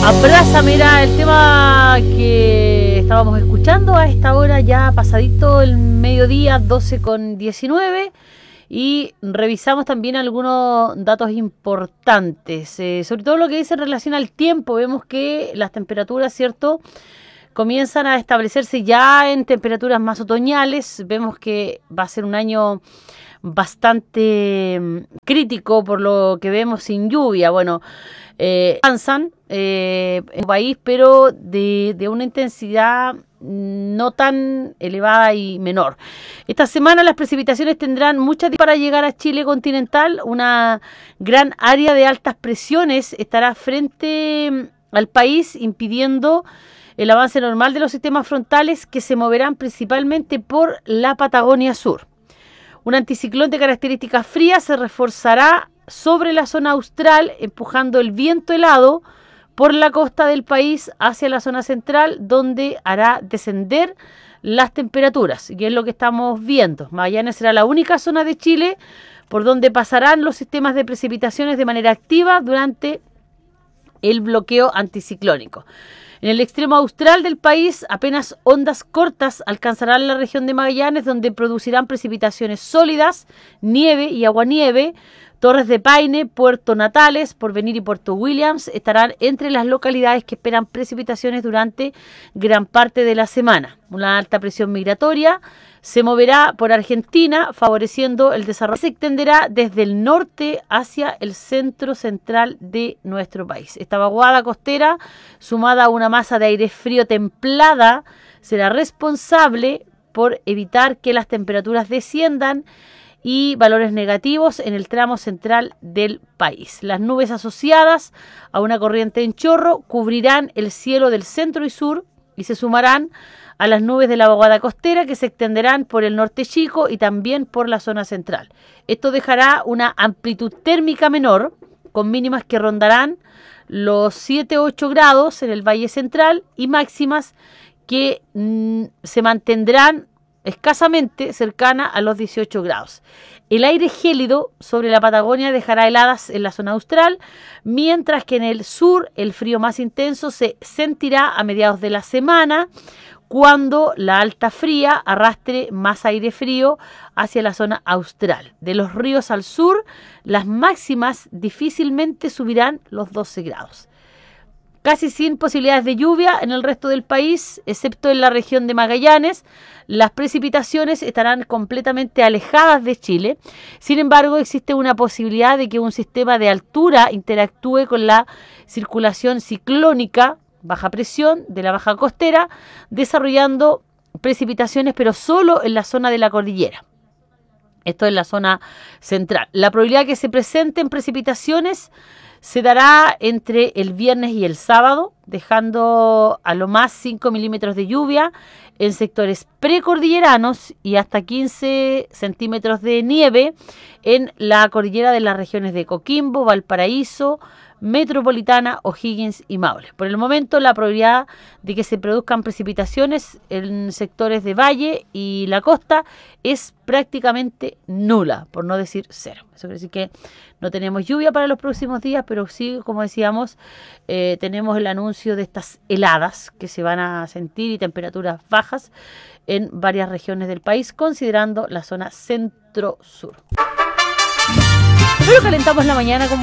Abrázame era el tema que estábamos escuchando a esta hora, ya pasadito el mediodía, 12:19, y revisamos también algunos datos importantes, sobre todo lo que dice en relación al tiempo. Vemos que las temperaturas, ¿cierto?, comienzan a establecerse ya en temperaturas más otoñales. Vemos que va a ser un año bastante crítico por lo que vemos sin lluvia. Bueno, avanzan en el país, pero de una intensidad no tan elevada y menor. Esta semana las precipitaciones tendrán muchas para llegar a Chile continental. Una gran área de altas presiones estará frente al país, impidiendo el avance normal de los sistemas frontales, que se moverán principalmente por la Patagonia Sur. Un anticiclón de características frías se reforzará sobre la zona austral, empujando el viento helado por la costa del país hacia la zona central, donde hará descender las temperaturas, y es lo que estamos viendo. Magallanes será la única zona de Chile por donde pasarán los sistemas de precipitaciones de manera activa durante el bloqueo anticiclónico. En el extremo austral del país, apenas ondas cortas alcanzarán la región de Magallanes, donde producirán precipitaciones sólidas, nieve y aguanieve. Torres de Paine, Puerto Natales, Porvenir y Puerto Williams estarán entre las localidades que esperan precipitaciones durante gran parte de la semana. Una alta presión migratoria se moverá por Argentina, favoreciendo el desarrollo. Se extenderá desde el norte hacia el centro central de nuestro país. Esta vaguada costera, sumada a una masa de aire frío templada, será responsable por evitar que las temperaturas desciendan y valores negativos en el tramo central del país. Las nubes asociadas a una corriente en chorro cubrirán el cielo del centro y sur y se sumarán a las nubes de la vaguada costera, que se extenderán por el norte chico y también por la zona central. Esto dejará una amplitud térmica menor, con mínimas que rondarán los 7-8 grados en el Valle Central y máximas que se mantendrán escasamente cercana a los 18 grados. El aire gélido sobre la Patagonia dejará heladas en la zona austral, mientras que en el sur el frío más intenso se sentirá a mediados de la semana, cuando la alta fría arrastre más aire frío hacia la zona austral. De los ríos al sur, las máximas difícilmente subirán los 12 grados. Casi sin posibilidades de lluvia en el resto del país, excepto en la región de Magallanes. Las precipitaciones estarán completamente alejadas de Chile. Sin embargo, existe una posibilidad de que un sistema de altura interactúe con la circulación ciclónica, baja presión, de la baja costera, desarrollando precipitaciones, pero solo en la zona de la cordillera. Esto es la zona central. La probabilidad de que se presenten precipitaciones se dará entre el viernes y el sábado, dejando a lo más 5 milímetros de lluvia en sectores precordilleranos y hasta 15 centímetros de nieve en la cordillera de las regiones de Coquimbo, Valparaíso, Metropolitana, O'Higgins y Maule. Por el momento, la probabilidad de que se produzcan precipitaciones en sectores de valle y la costa es prácticamente nula, por no decir cero. Eso quiere decir que no tenemos lluvia para los próximos días, pero sí, como decíamos, tenemos el anuncio de estas heladas que se van a sentir y temperaturas bajas en varias regiones del país, considerando la zona centro-sur. Pero calentamos la mañana con